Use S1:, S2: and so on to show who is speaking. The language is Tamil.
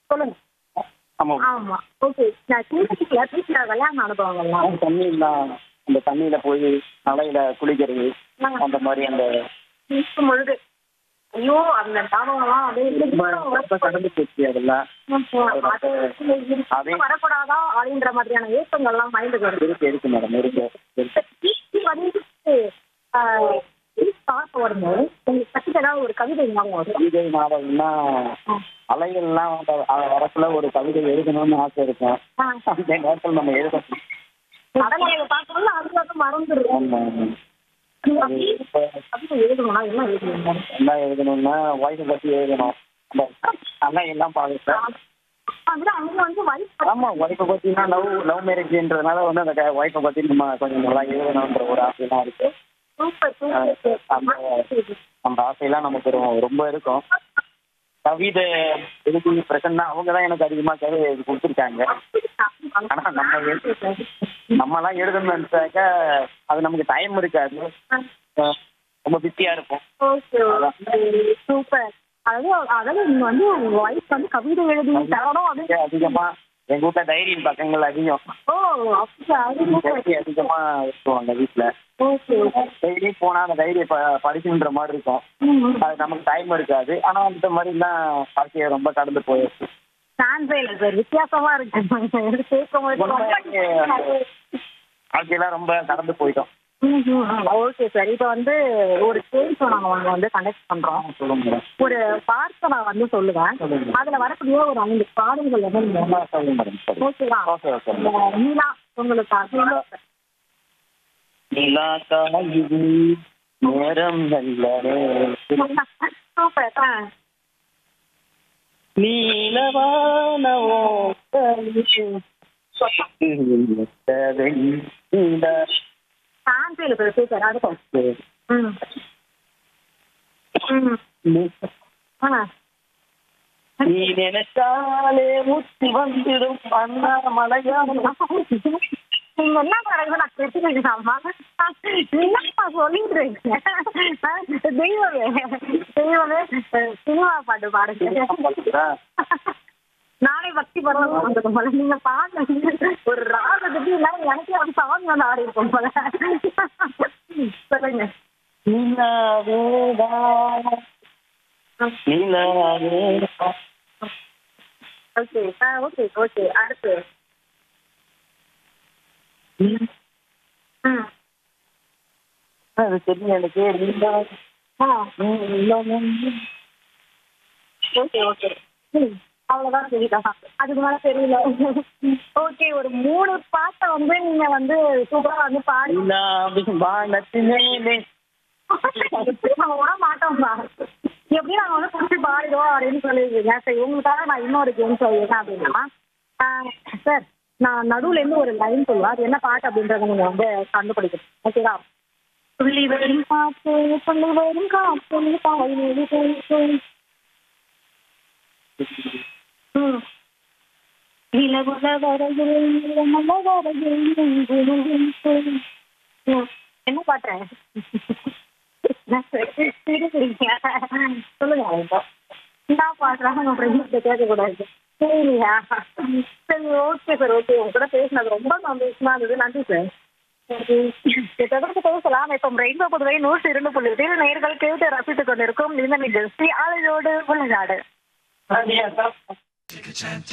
S1: சொல்லுங்க.
S2: ஆமா.
S1: ஆமா. ஓகே. நான் சின்ன வயசுல பீச்ல விளையாடின அனுபவங்கள்லாம்.
S2: தண்ணிலாம் அந்த தண்ணியில போய் அலையில குளிக்கிறது அந்த மாதிரி அந்த
S1: பீச் முழுது. ஐயோ! அந்த ஞாபகம்லாம்
S2: ரொம்ப ரொம்ப கடந்து போச்சு அதெல்லாம்.
S1: அது வரக்கூடாதா அப்படின்ற மாதிரியான ஏக்கங்கள்லாம் மைண்டுக்கு வருது.
S2: இருக்கு மேடம் இருக்கு.
S1: பீச் வந்து பீச் பார்க்க வரும்போது உங்களுக்கு பக்கத்துல ஏதாவது ஒரு கவிதை ஞாபகம் வரும்.
S2: கவிதை நாவல்னா அலைகள்லாம் வரக்குள்ள ஒரு கவிதை எழுதணும்னு ஆசை இருக்கும். அந்த நேரத்தில் நம்ம எழுதணும்.
S1: கடற்கரையை பார்க்கணும்னு அதுக்காக மறந்துடுவோம்.
S2: ஆமா, ஆமா.
S1: கவிதை எழுதணும்னா என்ன எழுதுவீங்க?
S2: என்ன எழுதணும்னா வாய்ஸை பற்றி எழுதணும். அந்த அலையெல்லாம் பார்க்குறேன்.
S1: அங்க வந்து வைஃப்
S2: ஆமா, ஒய்ஃபை பற்றினா லவ் மேரேஜ்ன்றதுனால வந்து அந்த ஒய்ஃபை பற்றி நம்ம கொஞ்சம் நல்லா எழுதணுன்ற ஒரு ஆசையெல்லாம் இருக்கு.
S1: சூப்பர்
S2: அந்த அந்த ஆசையெல்லாம் நமக்கு ரொம்ப இருக்கும். கவிதை எழுதி பிரச்சனை அவங்க தான் எனக்கு அதிகமாக கவிதை எழுதி கொடுத்துருக்காங்க. ஆனால் நம்மலாம் எழுதணும்னு நினச்சாக்கா அது நமக்கு டைம் இருக்காது. ரொம்ப பிஸியாக இருக்கும்.
S1: சூப்பர். அதாவது நீங்க வந்து உங்க வைஃப் வந்து கவிதை எழுதி தரணும் அப்படின்னு
S2: அதிகமாக எங்கள் வீட்டில் டைரியின் பக்கங்கள் அதிகம்.
S1: ஓ அப்படியா?
S2: டைரி அதிகமாக இருக்குவாங்க வீட்டில்.
S1: ஓகே.
S2: டெய்லி போனால் அந்த டைரியை படிக்கணுன்ற மாதிரி இருக்கும். அது நமக்கு டைம் இருக்காது. ஆனால் அந்த மாதிரிலாம் வாழ்க்கையை ரொம்ப கடந்து போயிடுச்சு.
S1: சான்ஸே இல்லை சார். வித்தியாசமா இருக்கு கேட்கும் போது.
S2: வாழ்க்கையெல்லாம் ரொம்ப கடந்து போயிட்டோம்.
S1: Okay sir. இப்போ வந்து ஒரு கேம் ஷோ நாங்கள் வந்து கண்டக்ட் பண்றோம்.
S2: சொல்லுங்க.
S1: ஒரு வார்த்தை நான் வந்து சொல்லுவேன். அதுல வரக்கூடிய ஒரு 5 பாடல்கள் வந்து நீங்க
S2: சொல்லுங்க மேடம். சரி.
S1: ஓகேவா?
S2: Okay okay.
S1: நீலா உங்களுக்கு
S2: நிலா காயுது நேரம் நல்ல
S1: சூப்பர்.
S2: நீலவானவோ
S1: சான்ஸே இல்லை சார். அடுத்து
S2: நீ நினைச்சாலே முத்தி வந்துடும் அண்ணா மலையாள.
S1: நீங்க என்ன பாருங்க நான் கேட்டுக்கலாமா? என்னப்பா சொல்லிட்டு இருக்கீங்க? தெய்வமே தெய்வமே சினிமா பாட்டு பாருங்க. நானே பக்தி படம் வந்தது போல நீங்க பாருங்க. ஒரு ராகத்துக்கு இல்லாம எனக்கே ஒரு சாமி வந்து ஆடி இருக்கும் போல. சொல்லுங்க. Okay okay okay. அடுத்து
S2: அது தெரியும் எனக்கு.
S1: Okay okay. அவ்வளோதான் தெரியுதா? அதுக்கு மேலே தெரியல. ஓகே. ஒரு 3 பாட்டை வந்து நீங்க வந்து சூப்பரா வந்து பாடி நாங்க விட மாட்டோம்ப்பா. எப்படி நாங்க வந்து பிடிச்சி பாடிடுவோம் அப்படின்னு சொல்லியிருக்கீங்க. சரி, உங்களுக்காக நான் இன்னொரு கேம் சொல்லியிருக்கேன் அப்படின்னா சார் நான் நடுவுல இருந்து ஒரு லைன் சொல்லுவேன். அது என்ன பாட்டு அப்படின்றத நீங்க வந்து கண்டுபிடிக்கணும். ஓகேவா? துள்ளி வரும் காற்று துள்ளி வரும் காற்று தாய் நிலவுல வரையில் நல்ல வரையில் என்ன பாட்டு? சொல்லுங்க. என்ன பாட்டுறாங்க நம்ம ஃப்ரெண்ட்ஸ் கேட்கக்கூடாது. சரியா? சரி, ஓகே சார். ஓகே, உங்க கூட பேசினது ரொம்ப சந்தோஷமா இருந்தது. நன்றி சார். தொடர்ந்து பேசலாம். இப்போ ரெயின்போ புதுவை 102.8 நேயர்கள் கேட்டு ரசித்துக் கொண்டிருக்கும் இந்த நிகழ்ச்சி அலையோடு விளையாடு.